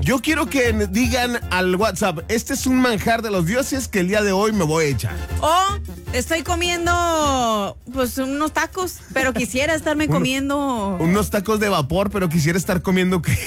Yo quiero que digan al WhatsApp, este es un manjar de los dioses que el día de hoy me voy a echar. O estoy comiendo, pues, unos tacos, pero quisiera estarme comiendo... Unos tacos de vapor, pero quisiera estar comiendo ¿qué?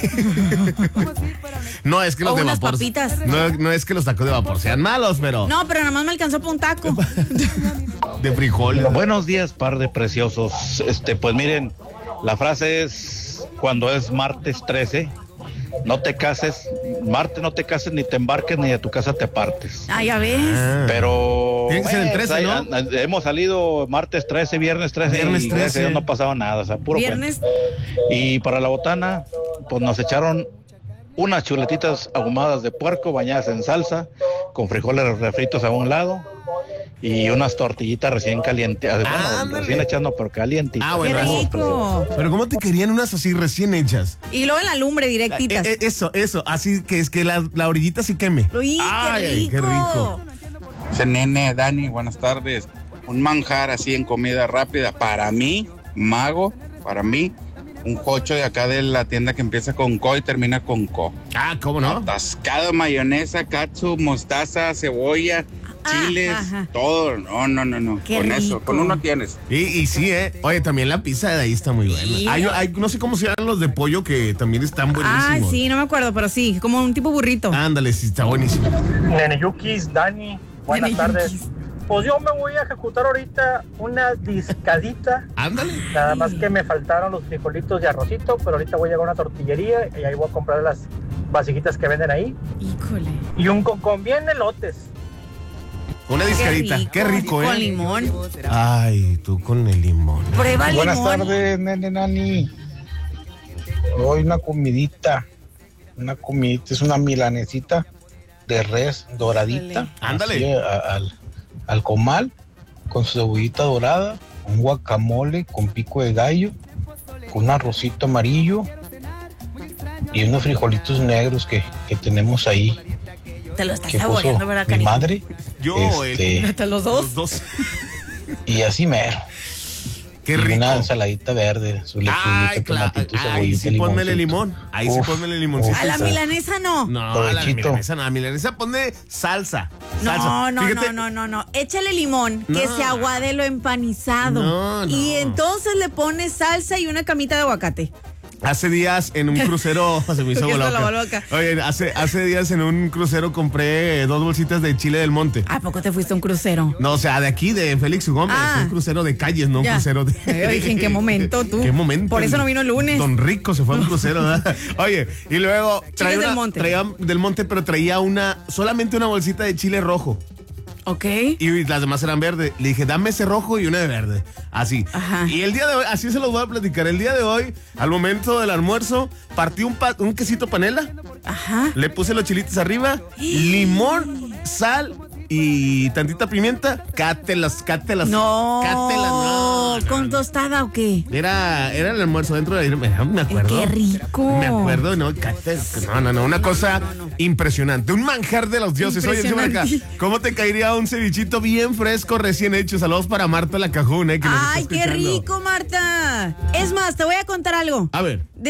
No, es que los de unas vapor... papitas. No es que los tacos de vapor sean malos, pero... No, pero nada más me alcanzó por un taco. De frijol. Buenos días, par de preciosos. Pues miren, la frase es cuando es martes 13, no te cases, martes no te cases, ni te embarques, ni de tu casa te partes. Ah, ya ves. Pero tiene que ser el 13, ¿no? Hemos salido martes 13, viernes 13, viernes 13. Gracias a Dios no ha pasado nada, o sea, puro Viernes. cuento. Y para la botana, pues nos echaron unas chuletitas ahumadas de puerco bañadas en salsa, con frijoles refritos a un lado y unas tortillitas recién calientes, bueno, recién hechas no, pero calientitas. Ah, bueno. ¡Qué rico! Pero ¿cómo te querían unas así recién hechas? Y luego en la lumbre, directitas. Eso, así que es que la orillita sí queme. Uy, Ay, qué rico. Nene, Dani, buenas tardes. Un manjar así en comida rápida. Para mí, mago, para mí, un jocho de acá de la tienda que empieza con co y termina con co. Ah, ¿cómo no? Atascado, mayonesa, katsu, mostaza, cebolla, chiles, todo. No. Qué Con rico. eso, con uno tienes. Y sí, Oye, también la pizza de ahí está muy buena. Sí. Hay, no sé cómo se llaman los de pollo que también están buenísimos. Ah, sí, no me acuerdo, pero sí, como un tipo burrito. Ándale, sí, está buenísimo. Neneyukis, Dani, buenas tardes. Pues yo me voy a ejecutar ahorita una discadita. Ándale. Nada más que me faltaron los frijolitos de arrocito, pero ahorita voy a llegar a una tortillería y ahí voy a comprar las vasijitas que venden ahí. Híjole. Y un con bien elotes. Una discadita. Qué rico, Con limón. Ay, tú con el limón. Prueba el Buenas limón. tardes, nene, nani. Hoy una comidita. Es una milanesita de res doradita. Ándale. Así, al comal, con su cebollita dorada, un guacamole con pico de gallo, con un arrocito amarillo y unos frijolitos negros que tenemos ahí. Te lo estás Que puso saboreando, ¿verdad, mi cariño? madre. ¿Hasta los dos? Los dos. Y así mero. Qué Y rico. una ensaladita verde, su lechuguita, Ay, claro. tomatito, Ahí cebollita, sí ponmele limoncito. limón. Ahí sí Uf, ponmele limoncito. A la uf. milanesa no. No, a la Provechito. milanesa no. A la milanesa ponle salsa. No. Fíjate, No. Échale limón, que No. se aguade lo empanizado. No. Y entonces le pones salsa y una camita de aguacate. Hace días en un crucero se me hizo ¿Qué agua es la la boca? boca. Oye, hace días en un crucero compré 2 bolsitas de chile del monte. ¿A poco te fuiste a un crucero? No, o sea, de aquí, de Félix Gómez. Ah. Un crucero de calles, no un Ya. crucero de... Yo dije, ¿en qué momento tú? ¿Qué momento? Por eso no vino el lunes. Don Rico se fue a un crucero, ¿verdad? Oye, y luego Chiles del monte. traía del monte, pero traía solamente una bolsita de chile rojo. Ok. Y las demás eran verdes. Le dije, dame ese rojo y una de verde. Así. Ajá. Y el día de hoy, así se los voy a platicar. El día de hoy, al momento del almuerzo, partí un quesito panela. Ajá. Le puse los chilitos arriba, limón, sal y tantita pimienta. Cátelas. No. ¿Con tostada o qué? Era el almuerzo dentro de ahí, me acuerdo. ¡Qué rico! Me acuerdo, no, una cosa impresionante. Un manjar de los dioses. Oye, encima de acá, ¿cómo te caería un cevichito bien fresco, recién hecho? Saludos para Marta la Cajuna, que nos está ¡Ay, qué escuchando. rico, Marta! Es más, te voy a contar algo. A ver.